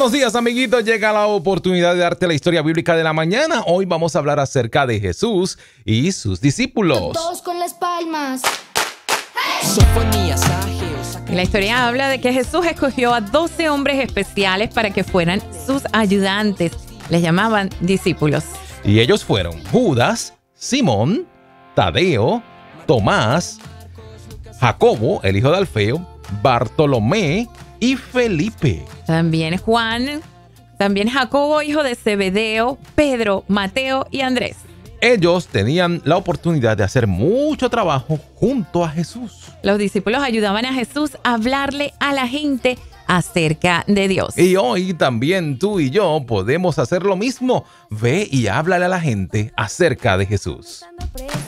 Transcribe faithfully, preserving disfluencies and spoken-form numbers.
Buenos días, amiguitos. Llega la oportunidad de darte la historia bíblica de la mañana. Hoy vamos a hablar acerca de Jesús y sus discípulos. Todos con las palmas. Y la historia habla de que Jesús escogió a doce hombres especiales para que fueran sus ayudantes. Les llamaban discípulos. Y ellos fueron Judas, Simón, Tadeo, Tomás, Jacobo, el hijo de Alfeo, Bartolomé y Felipe. También Juan, también Jacobo, hijo de Zebedeo, Pedro, Mateo y Andrés. Ellos tenían la oportunidad de hacer mucho trabajo junto a Jesús. Los discípulos ayudaban a Jesús a hablarle a la gente acerca de Dios. Y hoy también tú y yo podemos hacer lo mismo. Ve y háblale a la gente acerca de Jesús.